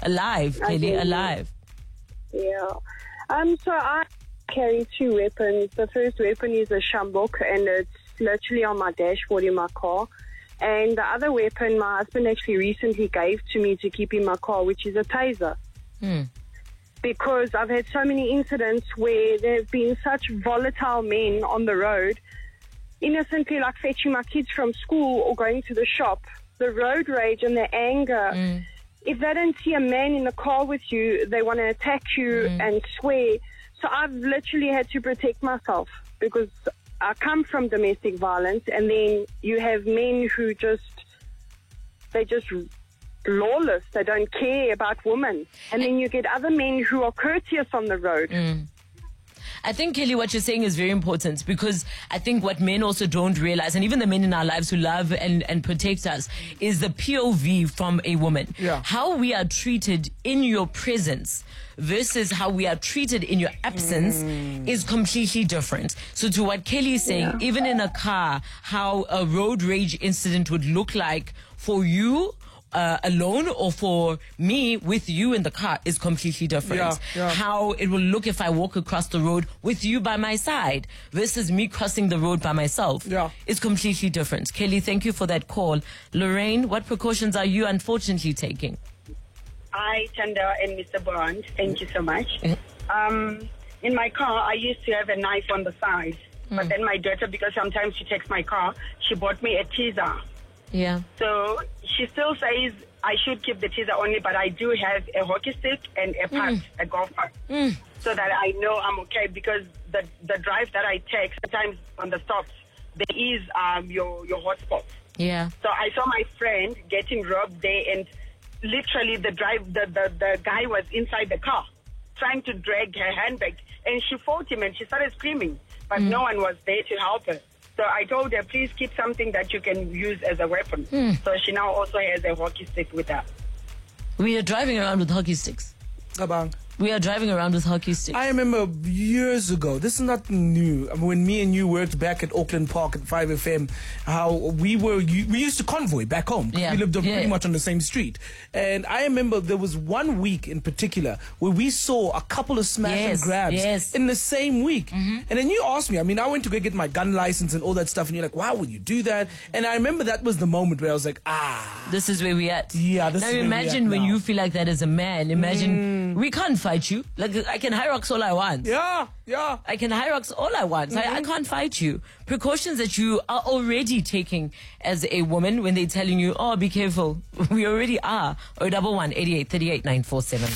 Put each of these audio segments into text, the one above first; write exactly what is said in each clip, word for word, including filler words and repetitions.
Alive, Kelly, Okay. alive. Yeah. Um. So I carry two weapons. The first weapon is a shambok, and it's literally on my dashboard in my car. And the other weapon my husband actually recently gave to me to keep in my car, which is a taser. Hmm. Because I've had so many incidents where there have been such volatile men on the road, innocently like fetching my kids from school or going to the shop. The road rage and the anger. Mm. If they don't see a man in the car with you, they want to attack you Mm. and swear. So I've literally had to protect myself because I come from domestic violence, and then you have men who just, they just lawless. They don't care about women. And then you get other men who are courteous on the road. Mm. I think, Kelly, what you're saying is very important, because I think what men also don't realize, and even the men in our lives who love and, and protect us, is the P O V from a woman. Yeah. How we are treated in your presence versus how we are treated in your absence mm. is completely different. So to what Kelly is saying, yeah. even in a car, how a road rage incident would look like for you Uh, alone or for me with you in the car is completely different. Yeah, yeah. How it will look if I walk across the road with you by my side versus me crossing the road by myself yeah. is completely different. Kelly, thank you for that call. Lorraine, what precautions are you unfortunately taking? Hi, Chanda and Mister Bond. Thank you so much. Mm. Um, in my car, I used to have a knife on the side. Mm. But then my daughter, because sometimes she takes my car, she bought me a teaser. Yeah. So she still says I should keep the teaser only, but I do have a hockey stick and a putt, mm. a golf putt, mm. so that I know I'm okay, because the the drive that I take, sometimes on the stops, there is um your, your hotspot. Yeah. So I saw my friend getting robbed there, and literally the drive, the, the, the guy was inside the car trying to drag her handbag, and she fought him and she started screaming, but mm. no one was there to help her. So I told her, please keep something that you can use as a weapon. Mm. So she now also has a hockey stick with her. We are driving around with hockey sticks. Abang. We are driving around with hockey sticks. I remember years ago, this is not new, when me and you worked back at Auckland Park at five F M, how we were, we used to convoy back home. Yeah. We lived yeah. pretty much on the same street. And I remember there was one week in particular where we saw a couple of smash yes. and grabs yes. in the same week. Mm-hmm. And then you asked me, I mean, I went to go get my gun license and all that stuff, and you're like, why would you do that? And I remember that was the moment where I was like, ah. This is where we at. Yeah, this now is where imagine we at when now. you feel like that as a man. Imagine, mm. we can't fight you. Like, I can Hyrox all I want. Yeah, yeah. I can Hyrox all I want. Mm-hmm. I, I can't fight you. Precautions that you are already taking as a woman when they're telling you, oh, be careful. We already are. oh one one, eight eight three eight, nine four seven.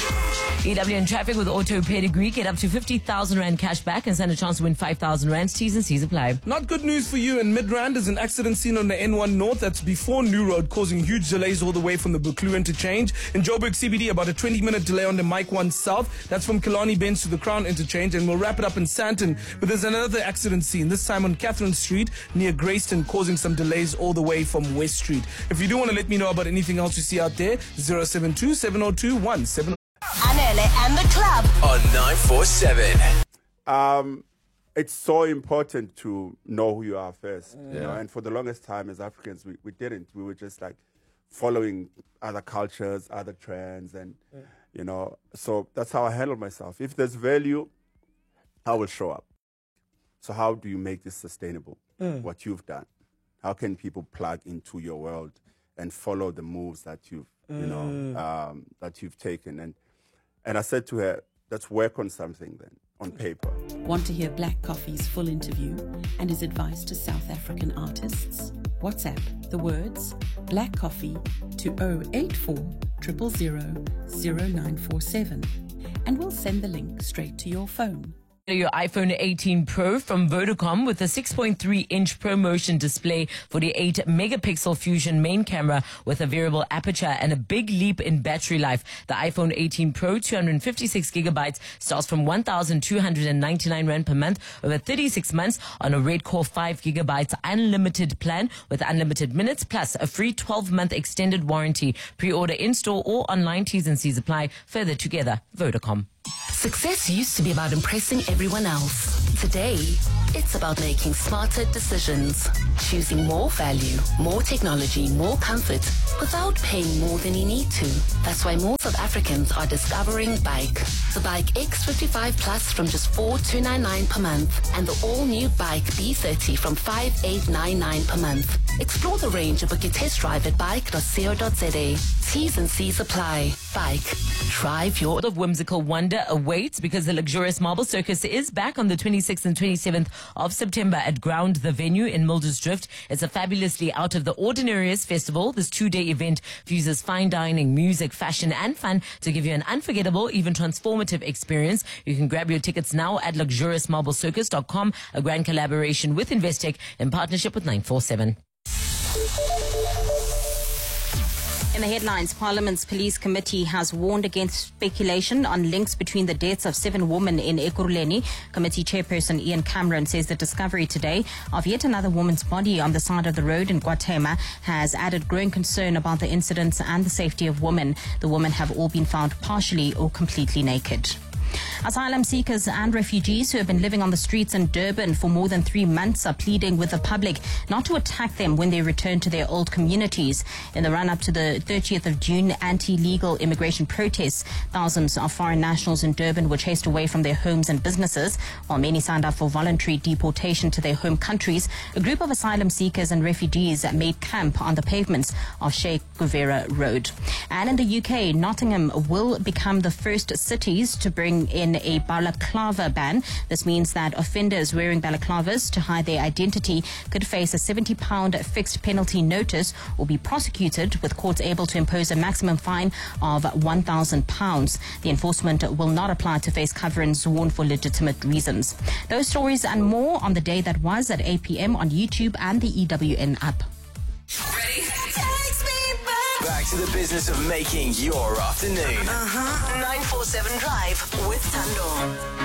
E W in traffic with Auto Pedigree. Get up to fifty thousand rand cash back and stand a chance to win five thousand rand. T's and C's apply. Not good news for you. In Midrand, there's an accident seen on the N one North. That's before New Road, causing huge delays all the way from the Buccleuch interchange. In Joburg C B D, about a twenty minute delay on the Mike one South. That's from Killarney Bench to the Crown interchange. And we'll wrap it up in Sandton. But there's another accident scene, this time on Catherine Street near Grayston, causing some delays all the way from West Street. If you do want to let me know about anything else you see out there, zero seven two, seven oh two, one seven. Anele and the club on nine four seven. Um, it's so important to know who you are first. Yeah. You know, and for the longest time as Africans, we, we didn't. We were just like following other cultures, other trends, and yeah. you know. So that's how I handle myself. If there's value, I will show up. So how do you make this sustainable? Mm. What you've done? How can people plug into your world and follow the moves that you've, mm. you know, um, that you've taken? And and I said to her, let's work on something then, on paper. Want to hear Black Coffee's full interview and his advice to South African artists? WhatsApp the words Black Coffee to oh eight four, zero zero zero, zero nine four seven and we'll send the link straight to your phone. Your iPhone eighteen Pro from Vodacom with a six point three inch ProMotion display, forty-eight megapixel fusion main camera with a variable aperture and a big leap in battery life. The iPhone eighteen Pro two hundred fifty-six gigabytes starts from one thousand two hundred ninety-nine rand per month over thirty-six months on a Red Core five gigabytes unlimited plan with unlimited minutes plus a free twelve month extended warranty. Pre-order in-store or online. T's and C's apply. Further together, Vodacom. Success used to be about impressing everyone else. Today, it's about making smarter decisions. Choosing more value, more technology, more comfort, without paying more than you need to. That's why more South Africans are discovering Bike. The Bike X fifty-five Plus from just four thousand two hundred ninety-nine per month, and the all-new Bike B thirty from five thousand eight hundred ninety-nine per month. Explore the range and book your test drive at bike dot co dot za. T's and C's apply. Bike. Drive your... World of whimsical wonder awaits because the luxurious Marble Circus is back on the twenty-sixth and twenty-seventh of September at Ground, the venue in Mildersdrift. It's a fabulously out of the ordinaryest festival. This two-day event fuses fine dining, music, fashion and fun to give you an unforgettable, even transformative experience. You can grab your tickets now at luxurious marble circus dot com, a grand collaboration with Investec in partnership with nine four seven. In the headlines, Parliament's Police Committee has warned against speculation on links between the deaths of seven women in Ekurhuleni. Committee Chairperson Ian Cameron says the discovery today of yet another woman's body on the side of the road in KwaThema has added growing concern about the incidents and the safety of women. The women have all been found partially or completely naked. Asylum seekers and refugees who have been living on the streets in Durban for more than three months are pleading with the public not to attack them when they return to their old communities. In the run-up to the thirtieth of June anti-legal immigration protests, thousands of foreign nationals in Durban were chased away from their homes and businesses, while many signed up for voluntary deportation to their home countries. A group of asylum seekers and refugees made camp on the pavements of Sheikh Guvera Road. And in the U K, Nottingham will become the first cities to bring in a balaclava ban. This means that offenders wearing balaclavas to hide their identity could face a seventy pound fixed penalty notice or be prosecuted, with courts able to impose a maximum fine of one thousand pounds. The enforcement will not apply to face coverings worn for legitimate reasons. Those stories and more on the day that was at eight p.m. on YouTube and the E W N app. Ready? Back to the business of making your afternoon. Uh-huh. nine four seven Drive with Tando.